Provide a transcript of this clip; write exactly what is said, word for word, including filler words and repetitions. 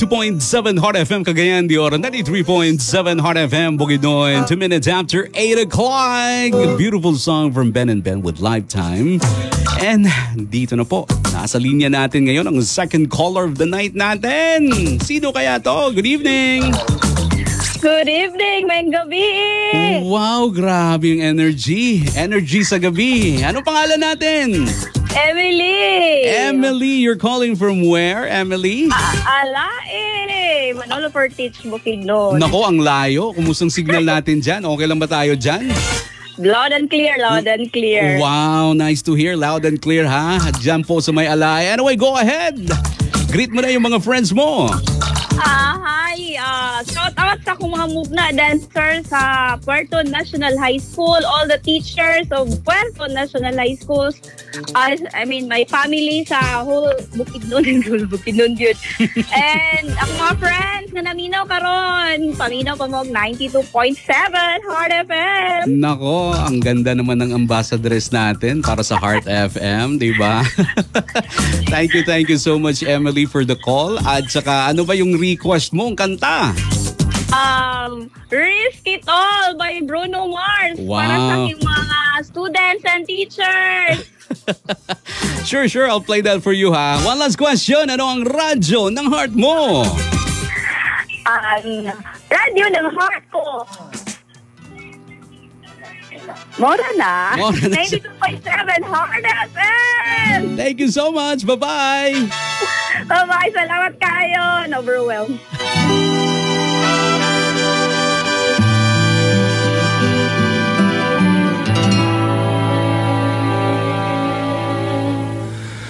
ninety-two point seven Heart F M Cagayan de Oro, ninety-three point seven Heart F M Bukidnon. Two minutes after eight o'clock. A beautiful song from Ben and Ben with Lifetime. And dito na po, nasa linya natin ngayon ang second caller of the night natin. Sino kaya to? Good evening. Good evening, may gabi. Wow, grabe yung energy. Energy sa gabi. Ano pangalan natin? Emily. Emily, you're calling from where, Emily? A- Alae. Manolo Portich, Bukidnon. Nako, ang layo. Kumustang signal natin dyan? Okay lang ba tayo dyan? Loud and clear, loud and clear. Wow, nice to hear. Loud and clear, ha? Dyan po sa may Alae. Anyway, go ahead. Greet mo na yung mga friends mo. Ah, hi. Uh, shout out sa akong mga mugna dancer sa Puerto National High School, all the teachers of Puerto National High Schools. Uh, I mean, my family sa whole Bukidnon and whole Bukidnon yun. And ang mga friends na naminaw karon, paminaw pa mo ninety-two point seven Heart F M. Nako, ang ganda naman ng ambassadress natin para sa Heart F M, di ba? Thank you, thank you so much, Emily, for the call. At saka, ano ba yung request mo ang kanta? Um, Risk It All by Bruno Mars. Wow. Para sa aking mga students and teachers. Sure, sure. I'll play that for you, ha? One last question. Ano ang radyo ng heart mo? Ang radio ng heart ko. Mora na. Mora na. ninety-two point seven Heart F M. Thank you so much. Bye-bye. Bye-bye. Salamat kayo. Overwhelmed.